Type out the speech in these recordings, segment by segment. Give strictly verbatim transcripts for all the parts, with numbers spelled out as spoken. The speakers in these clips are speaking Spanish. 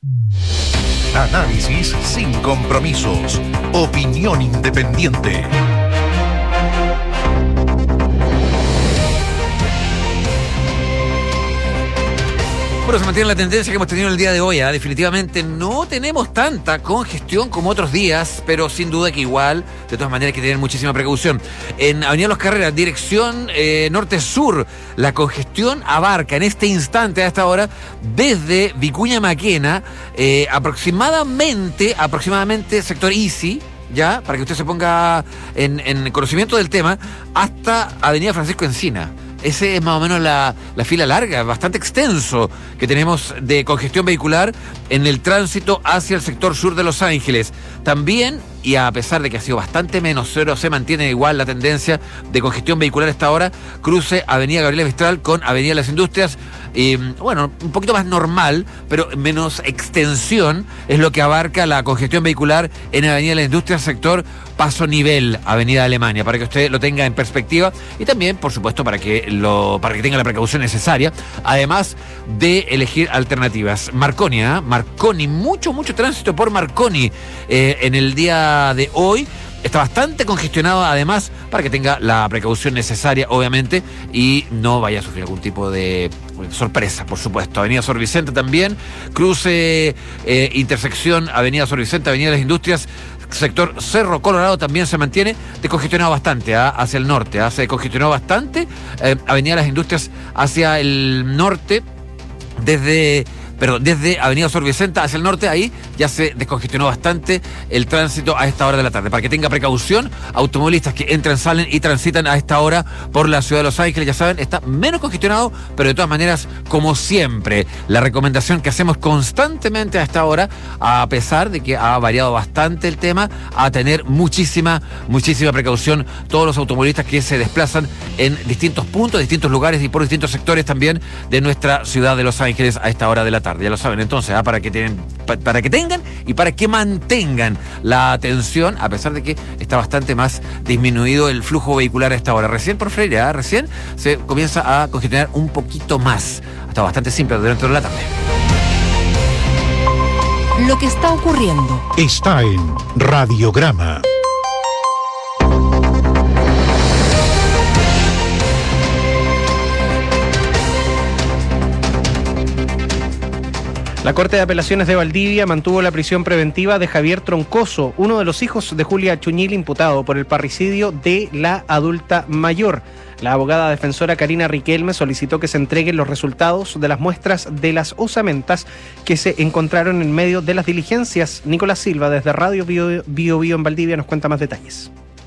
Análisis sin compromisos. Opinión independiente. Bueno, se mantiene la tendencia que hemos tenido el día de hoy, ¿eh? Definitivamente no tenemos tanta congestión como otros días, pero sin duda que igual, de todas maneras hay que tener muchísima precaución. En Avenida Los Carreras, dirección eh, norte-sur, la congestión abarca en este instante, a esta hora, desde Vicuña Maquena, eh, aproximadamente, aproximadamente sector Easy, ya, para que usted se ponga en, en conocimiento del tema, hasta Avenida Francisco Encina. Ese es más o menos la, la fila larga, bastante extenso, que tenemos de congestión vehicular en el tránsito hacia el sector sur de Los Ángeles. También, y a pesar de que ha sido bastante menos cero, se mantiene igual la tendencia de congestión vehicular a esta hora, cruce Avenida Gabriela Mistral con Avenida Las Industrias. Y, bueno, un poquito más normal, pero menos extensión es lo que abarca la congestión vehicular en Avenida Las Industrias, sector Paso Nivel, Avenida Alemania, para que usted lo tenga en perspectiva y también, por supuesto, para que lo para que tenga la precaución necesaria, además de elegir alternativas. Marconi, ¿eh? Marconi, mucho, mucho tránsito por Marconi eh, en el día de hoy. Está bastante congestionado, además, para que tenga la precaución necesaria, obviamente, y no vaya a sufrir algún tipo de sorpresa, por supuesto. Avenida Sor Vicente también, cruce, eh, intersección, Avenida Sor Vicente, Avenida Las Industrias, sector Cerro Colorado también se mantiene descongestionado bastante, ¿eh? Hacia el norte, ¿eh? Se congestionó bastante, eh, Avenida Las Industrias hacia el norte, desde... Pero desde Avenida Sor Vicente hacia el norte, ahí ya se descongestionó bastante el tránsito a esta hora de la tarde. Para que tenga precaución, automovilistas que entran, salen y transitan a esta hora por la ciudad de Los Ángeles, ya saben, está menos congestionado, pero de todas maneras, como siempre, la recomendación que hacemos constantemente a esta hora, a pesar de que ha variado bastante el tema, a tener muchísima, muchísima precaución todos los automovilistas que se desplazan en distintos puntos, distintos lugares y por distintos sectores también de nuestra ciudad de Los Ángeles a esta hora de la tarde. Ya lo saben, entonces, ¿eh? para, que tienen, pa, para que tengan y para que mantengan la atención, a pesar de que está bastante más disminuido el flujo vehicular a esta hora. Recién por Freire, ¿eh? recién se comienza a congestionar un poquito más. Está bastante simple dentro de la tarde. Lo que está ocurriendo está en Radiograma. La Corte de Apelaciones de Valdivia mantuvo la prisión preventiva de Javier Troncoso, uno de los hijos de Julia Chuñil, imputado por el parricidio de la adulta mayor. La abogada defensora Karina Riquelme solicitó que se entreguen los resultados de las muestras de las osamentas que se encontraron en medio de las diligencias. Nicolás Silva, desde Radio Bio Bio, Bio en Valdivia, nos cuenta más detalles.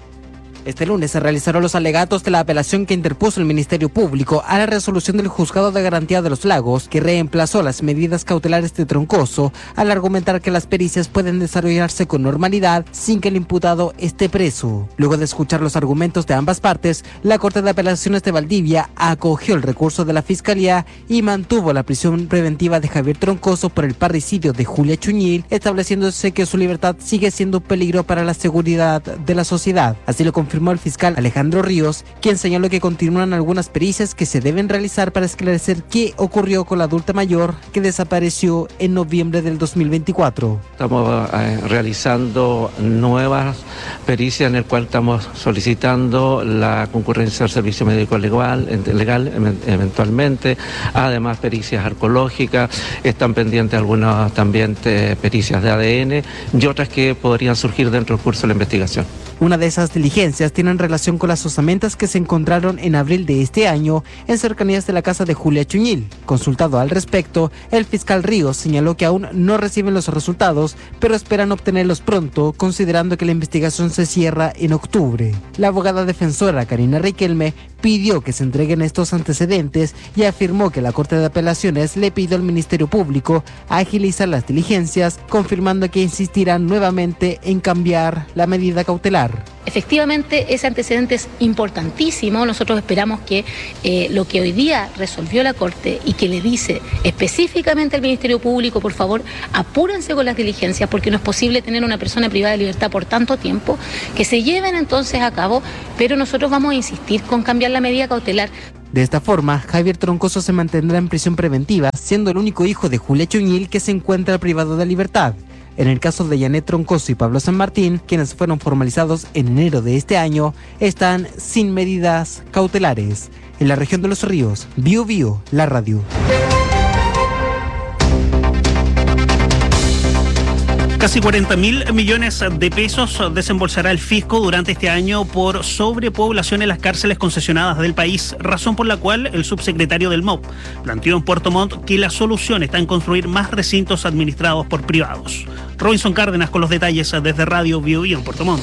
Este lunes se realizaron los alegatos de la apelación que interpuso el Ministerio Público a la resolución del Juzgado de Garantía de los Lagos, que reemplazó las medidas cautelares de Troncoso al argumentar que las pericias pueden desarrollarse con normalidad sin que el imputado esté preso. Luego de escuchar los argumentos de ambas partes, la Corte de Apelaciones de Valdivia acogió el recurso de la Fiscalía y mantuvo la prisión preventiva de Javier Troncoso por el parricidio de Julia Chuñil, estableciéndose que su libertad sigue siendo un peligro para la seguridad de la sociedad. Así lo confirmó el fiscal Alejandro Ríos, quien señaló que continúan algunas pericias que se deben realizar para esclarecer qué ocurrió con la adulta mayor que desapareció en noviembre del dos mil veinticuatro. Estamos eh, realizando nuevas pericias en el cual estamos solicitando la concurrencia del servicio médico legal, legal eventualmente, además pericias arqueológicas, están pendientes algunas también eh, pericias de A D N y otras que podrían surgir dentro del curso de la investigación. Una de esas diligencias tienen relación con las osamentas que se encontraron en abril de este año en cercanías de la casa de Julia Chuñil. Consultado al respecto, el fiscal Ríos señaló que aún no reciben los resultados, pero esperan obtenerlos pronto, considerando que la investigación se cierra en octubre. La abogada defensora Karina Riquelme pidió que se entreguen estos antecedentes y afirmó que la Corte de Apelaciones le pidió al Ministerio Público agilizar las diligencias, confirmando que insistirán nuevamente en cambiar la medida cautelar. Efectivamente, ese antecedente es importantísimo. Nosotros esperamos que eh, lo que hoy día resolvió la Corte y que le dice específicamente al Ministerio Público, por favor, apúrense con las diligencias, porque no es posible tener una persona privada de libertad por tanto tiempo, que se lleven entonces a cabo, pero nosotros vamos a insistir con cambiar la medida cautelar. De esta forma, Javier Troncoso se mantendrá en prisión preventiva, siendo el único hijo de Julia Chuñil que se encuentra privado de libertad. En el caso de Janet Troncoso y Pablo San Martín, quienes fueron formalizados en enero de este año, están sin medidas cautelares. En la región de Los Ríos, Bio Bio, la radio. Casi cuarenta mil millones de pesos desembolsará el fisco durante este año por sobrepoblación en las cárceles concesionadas del país, razón por la cual el subsecretario del M O P planteó en Puerto Montt que la solución está en construir más recintos administrados por privados. Robinson Cárdenas con los detalles desde Radio Bio Bio en Puerto Montt.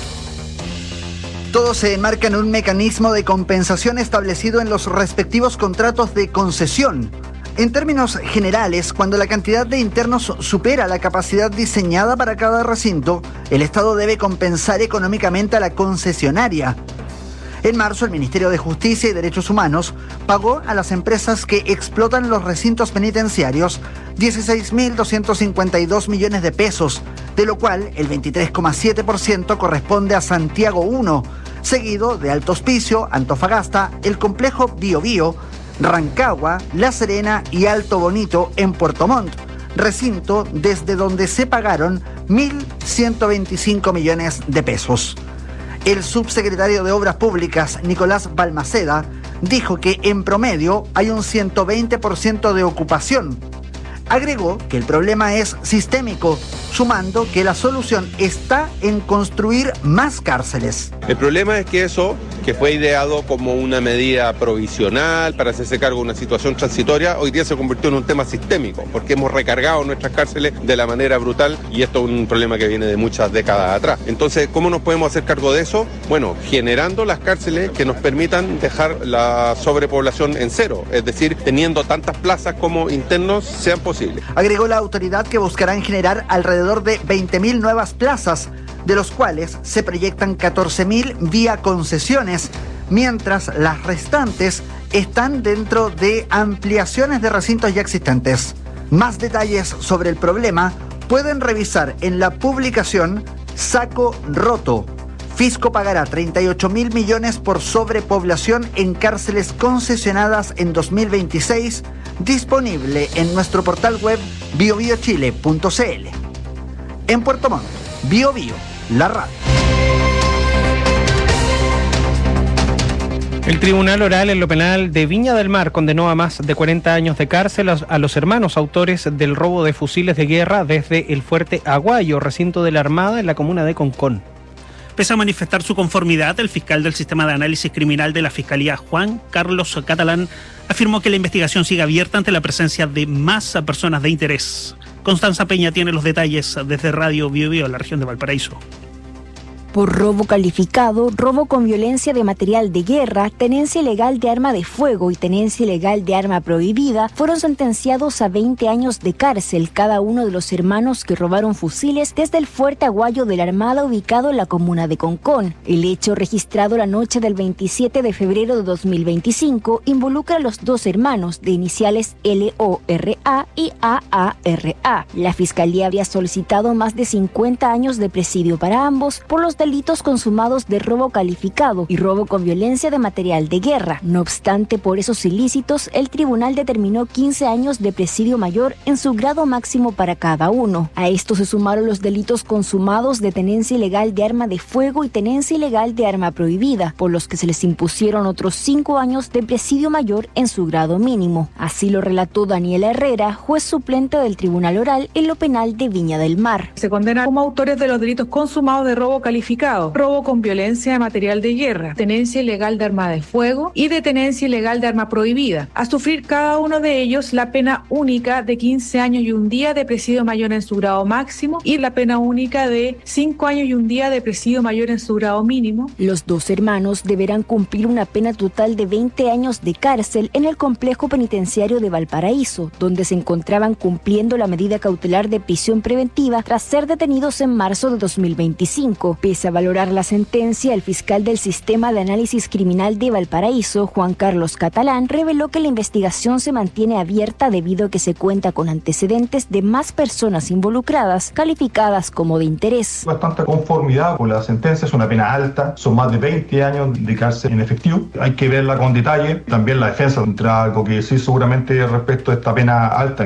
Todo se enmarca en un mecanismo de compensación establecido en los respectivos contratos de concesión. En términos generales, cuando la cantidad de internos supera la capacidad diseñada para cada recinto, el Estado debe compensar económicamente a la concesionaria. En marzo, el Ministerio de Justicia y Derechos Humanos pagó a las empresas que explotan los recintos penitenciarios dieciséis mil doscientos cincuenta y dos millones de pesos, de lo cual el veintitrés coma siete por ciento corresponde a Santiago uno, seguido de Alto Hospicio, Antofagasta, el complejo Bio Bio, Rancagua, La Serena y Alto Bonito en Puerto Montt, recinto desde donde se pagaron mil ciento veinticinco millones de pesos. El subsecretario de Obras Públicas, Nicolás Balmaceda, dijo que en promedio hay un ciento veinte por ciento de ocupación. Agregó que el problema es sistémico, sumando que la solución está en construir más cárceles. El problema es que eso, que fue ideado como una medida provisional para hacerse cargo de una situación transitoria, hoy día se convirtió en un tema sistémico, porque hemos recargado nuestras cárceles de la manera brutal y esto es un problema que viene de muchas décadas atrás. Entonces, ¿cómo nos podemos hacer cargo de eso? Bueno, generando las cárceles que nos permitan dejar la sobrepoblación en cero, es decir, teniendo tantas plazas como internos sean posibles. Agregó la autoridad que buscarán generar alrededor de veinte mil nuevas plazas, de los cuales se proyectan catorce mil vía concesiones, mientras las restantes están dentro de ampliaciones de recintos ya existentes. Más detalles sobre el problema pueden revisar en la publicación Saco Roto. Fisco pagará treinta y ocho mil millones por sobrepoblación en cárceles concesionadas en dos mil veintiséis, disponible en nuestro portal web bio bio chile punto c l. En Puerto Montt, Bio Bio, la radio. El Tribunal Oral en lo Penal de Viña del Mar condenó a más de cuarenta años de cárcel a los hermanos autores del robo de fusiles de guerra desde el Fuerte Aguayo, recinto de la Armada en la comuna de Concón. Pese a manifestar su conformidad, el fiscal del Sistema de Análisis Criminal de la Fiscalía, Juan Carlos Catalán, afirmó que la investigación sigue abierta ante la presencia de más personas de interés. Constanza Peña tiene los detalles desde Radio Bio Bio, en la región de Valparaíso. Por robo calificado, robo con violencia de material de guerra, tenencia ilegal de arma de fuego y tenencia ilegal de arma prohibida, fueron sentenciados a veinte años de cárcel cada uno de los hermanos que robaron fusiles desde el Fuerte Aguayo de la Armada ubicado en la comuna de Concón. El hecho, registrado la noche del veintisiete de febrero de dos mil veinticinco, involucra a los dos hermanos de iniciales L O R A y A A R A. La Fiscalía había solicitado más de cincuenta años de presidio para ambos por los delitos consumados de robo calificado y robo con violencia de material de guerra. No obstante, por esos ilícitos, el tribunal determinó quince años de presidio mayor en su grado máximo para cada uno. A esto se sumaron los delitos consumados de tenencia ilegal de arma de fuego y tenencia ilegal de arma prohibida, por los que se les impusieron otros cinco años de presidio mayor en su grado mínimo. Así lo relató Daniela Herrera, juez suplente del Tribunal Oral en lo Penal de Viña del Mar. Se condenan como autores de los delitos consumados de robo calificado, robo con violencia de material de guerra, tenencia ilegal de arma de fuego y de tenencia ilegal de arma prohibida, a sufrir cada uno de ellos la pena única de quince años y un día de presidio mayor en su grado máximo y la pena única de cinco años y un día de presidio mayor en su grado mínimo. Los dos hermanos deberán cumplir una pena total de veinte años de cárcel en el complejo penitenciario de Valparaíso, donde se encontraban cumpliendo la medida cautelar de prisión preventiva tras ser detenidos en marzo de dos mil veinticinco. Pese Pese a valorar la sentencia, el fiscal del Sistema de Análisis Criminal de Valparaíso, Juan Carlos Catalán, reveló que la investigación se mantiene abierta debido a que se cuenta con antecedentes de más personas involucradas, calificadas como de interés. Bastante conformidad con la sentencia, es una pena alta, son más de veinte años de cárcel en efectivo. Hay que verla con detalle. También la defensa tendrá algo que decir seguramente respecto a esta pena alta.